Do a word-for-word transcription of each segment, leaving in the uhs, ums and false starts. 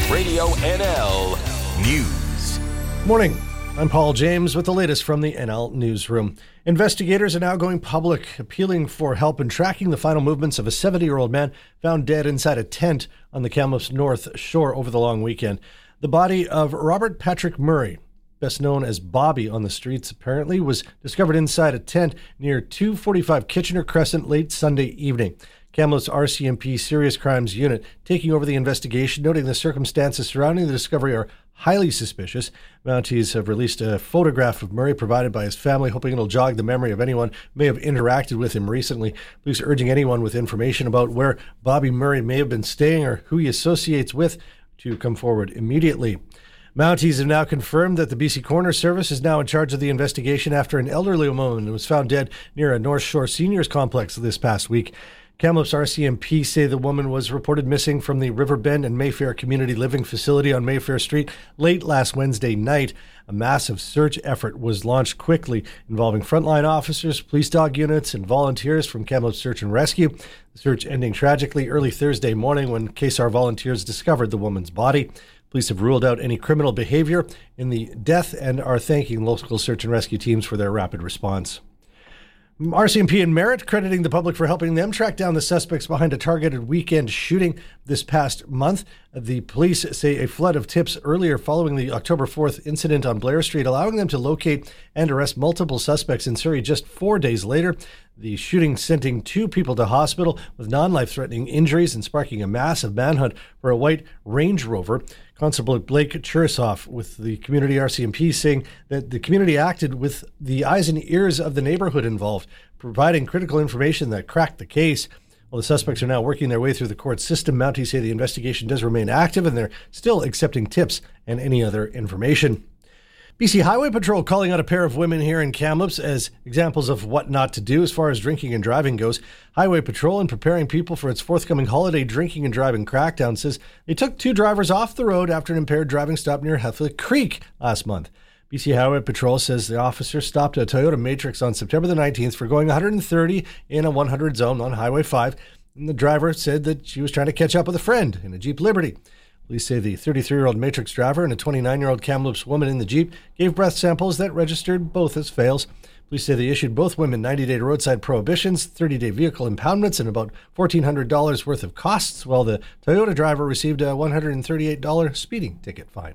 Radio N L News. Morning. I'm Paul James with the latest from the N L Newsroom. Investigators are now going public, appealing for help in tracking the final movements of a seventy-year-old man found dead inside a tent on the Kamloops North Shore over the long weekend. The body of Robert Patrick Murray, best known as Bobby on the streets apparently, was discovered inside a tent near two forty-five Kitchener Crescent late Sunday evening. Kamloops R C M P Serious Crimes Unit taking over the investigation, noting the circumstances surrounding the discovery are highly suspicious. Mounties have released a photograph of Murray provided by his family, hoping it'll jog the memory of anyone who may have interacted with him recently. Police urging anyone with information about where Bobby Murray may have been staying or who he associates with to come forward immediately. Mounties have now confirmed that the B C Coroner Service is now in charge of the investigation after an elderly woman was found dead near a North Shore Seniors Complex this past week. Kamloops R C M P say the woman was reported missing from the Riverbend and Mayfair Community Living Facility on Mayfair Street late last Wednesday night. A massive search effort was launched quickly, involving frontline officers, police dog units, and volunteers from Kamloops Search and Rescue. The search ending tragically early Thursday morning when K S A R volunteers discovered the woman's body. Police have ruled out any criminal behavior in the death and are thanking local search and rescue teams for their rapid response. R C M P and Merritt crediting the public for helping them track down the suspects behind a targeted weekend shooting this past month. The police say a flood of tips earlier following the October fourth incident on Blair Street, allowing them to locate and arrest multiple suspects in Surrey just four days later. The shooting sending two people to hospital with non-life-threatening injuries and sparking a massive manhunt for a white Range Rover. Constable Blake Churisoff with the community R C M P saying that the community acted with the eyes and ears of the neighborhood involved, providing critical information that cracked the case. Well, the suspects are now working their way through the court system. Mounties say the investigation does remain active and they're still accepting tips and any other information. B C Highway Patrol calling out a pair of women here in Kamloops as examples of what not to do as far as drinking and driving goes. Highway Patrol, in preparing people for its forthcoming holiday drinking and driving crackdown, says they took two drivers off the road after an impaired driving stop near Hethlick Creek last month. B C Highway Patrol says the officer stopped a Toyota Matrix on September the nineteenth for going one hundred thirty in a one hundred zone on Highway five. And the driver said that she was trying to catch up with a friend in a Jeep Liberty. Police say the thirty-three-year-old Matrix driver and a twenty-nine-year-old Kamloops woman in the Jeep gave breath samples that registered both as fails. Police say they issued both women ninety-day roadside prohibitions, thirty-day vehicle impoundments, and about fourteen hundred dollars worth of costs, while the Toyota driver received a one hundred thirty-eight dollars speeding ticket fine.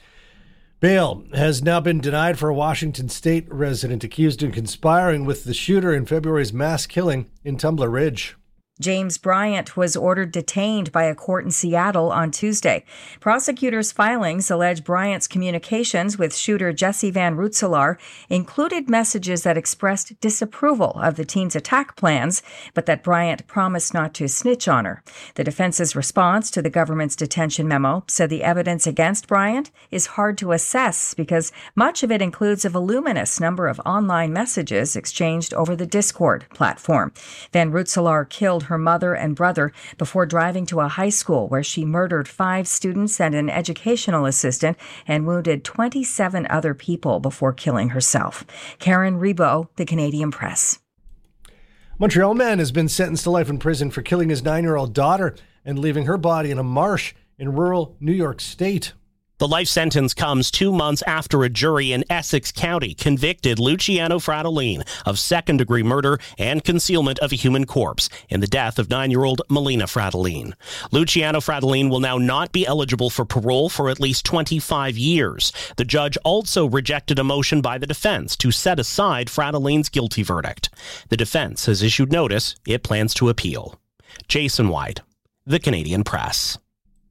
Bail has now been denied for a Washington State resident accused of conspiring with the shooter in February's mass killing in Tumbler Ridge. James Bryant was ordered detained by a court in Seattle on Tuesday. Prosecutors' filings allege Bryant's communications with shooter Jesse Van Rootselaar included messages that expressed disapproval of the teen's attack plans, but that Bryant promised not to snitch on her. The defense's response to the government's detention memo said the evidence against Bryant is hard to assess because much of it includes a voluminous number of online messages exchanged over the Discord platform. Van Rootselaar killed her mother and brother before driving to a high school where she murdered five students and an educational assistant and wounded twenty-seven other people before killing herself. Karen Rebo, The Canadian Press. Montreal man has been sentenced to life in prison for killing his nine-year-old daughter and leaving her body in a marsh in rural New York State. The life sentence comes two months after a jury in Essex County convicted Luciano Fratellin of second-degree murder and concealment of a human corpse in the death of nine-year-old Melina Fratellin. Luciano Fratellin will now not be eligible for parole for at least twenty-five years. The judge also rejected a motion by the defense to set aside Fratellin's guilty verdict. The defense has issued notice it plans to appeal. Jason White, The Canadian Press.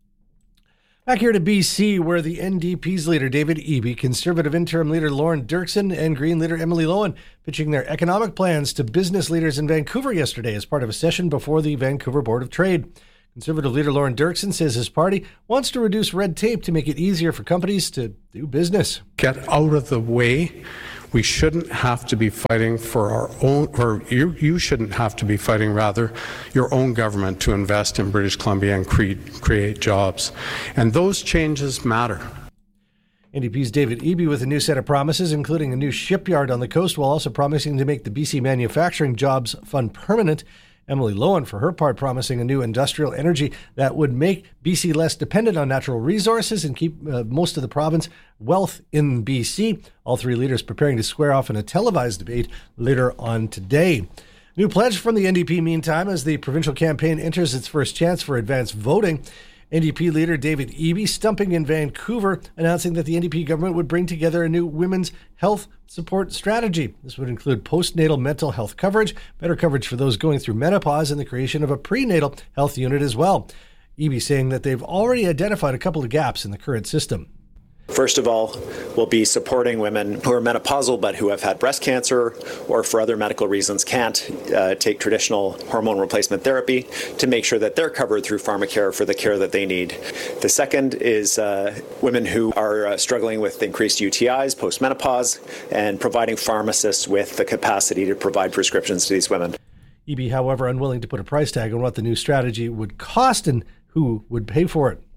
Back here to B C, where the N D P's leader, David Eby, Conservative interim leader Lauren Dirksen, and Green leader Emily Lowen pitching their economic plans to business leaders in Vancouver yesterday as part of a session before the Vancouver Board of Trade. Conservative leader Lauren Dirksen says his party wants to reduce red tape to make it easier for companies to do business. Get out of the way. We shouldn't have to be fighting for our own, or you, you shouldn't have to be fighting, rather, your own government to invest in British Columbia and create, create jobs. And those changes matter. N D P's David Eby with a new set of promises, including a new shipyard on the coast, while also promising to make the B C Manufacturing Jobs Fund permanent Emily Lohan, for her part, promising a new industrial energy that would make B C less dependent on natural resources and keep uh, most of the province wealth in B C. All three leaders preparing to square off in a televised debate later on today. New pledge from the N D P, meantime, as the provincial campaign enters its first chance for advanced voting. N D P leader David Eby stumping in Vancouver, announcing that the N D P government would bring together a new women's health support strategy. This would include postnatal mental health coverage, better coverage for those going through menopause, and the creation of a prenatal health unit as well. Eby saying that they've already identified a couple of gaps in the current system. First of all, we'll be supporting women who are menopausal but who have had breast cancer or for other medical reasons can't uh, take traditional hormone replacement therapy to make sure that they're covered through pharmacare for the care that they need. The second is uh, women who are uh, struggling with increased U T Is post-menopause and providing pharmacists with the capacity to provide prescriptions to these women. Eby, however, unwilling to put a price tag on what the new strategy would cost and who would pay for it.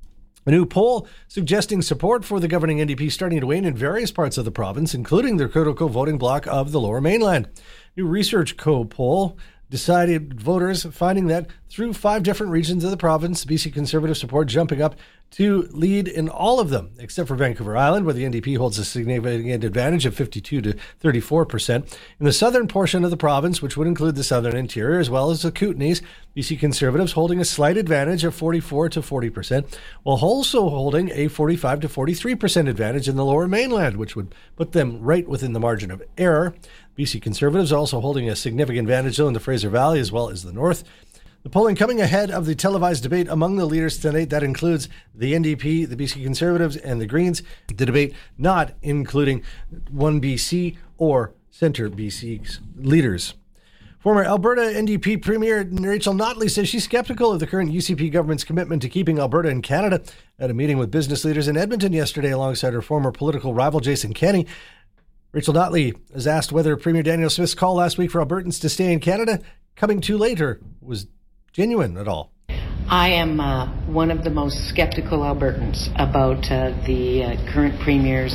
A new poll suggesting support for the governing N D P starting to wane in various parts of the province, including the critical voting bloc of the Lower Mainland. New Research Co. poll decided voters finding that through five different regions of the province, B C Conservative support jumping up to lead in all of them, except for Vancouver Island, where the N D P holds a significant advantage of fifty-two to thirty-four percent. In the southern portion of the province, which would include the southern interior as well as the Kootenays, B C Conservatives holding a slight advantage of forty-four to forty percent, while also holding a forty-five to forty-three percent advantage in the Lower Mainland, which would put them right within the margin of error. B C Conservatives also holding a significant advantage in the Fraser Valley as well as the north. The polling coming ahead of the televised debate among the leaders tonight. That includes the N D P, the B C Conservatives, and the Greens. The debate not including One B C or Centre B C's leaders. Former Alberta N D P Premier Rachel Notley says she's skeptical of the current U C P government's commitment to keeping Alberta in Canada. At a meeting with business leaders in Edmonton yesterday alongside her former political rival Jason Kenney, Rachel Notley has asked whether Premier Danielle Smith's call last week for Albertans to stay in Canada coming too late or was genuine at all. I am uh, one of the most skeptical Albertans about uh, the uh, current Premier's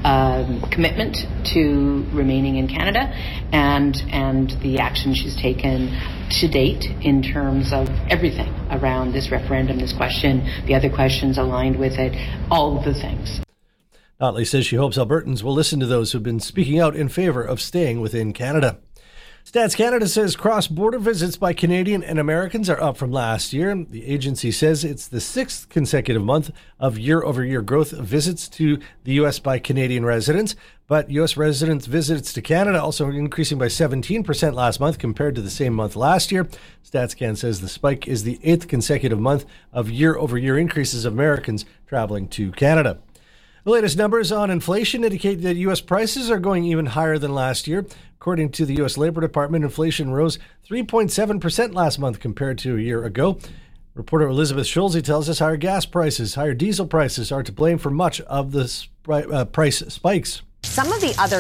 um, commitment to remaining in Canada and and the action she's taken to date in terms of everything around this referendum, this question, the other questions aligned with it, all of the things. Notley says she hopes Albertans will listen to those who've been speaking out in favor of staying within Canada. Stats Canada says cross-border visits by Canadian and Americans are up from last year. The agency says it's the sixth consecutive month of year-over-year growth of visits to the U S by Canadian residents, but U S residents' visits to Canada also increasing by seventeen percent last month compared to the same month last year. StatsCan says the spike is the eighth consecutive month of year-over-year increases of Americans traveling to Canada. The latest numbers on inflation indicate that U S prices are going even higher than last year. According to the U S Labor Department, inflation rose three point seven percent last month compared to a year ago. Reporter Elizabeth Schulze tells us higher gas prices, higher diesel prices are to blame for much of the uh, price spikes. Some of the other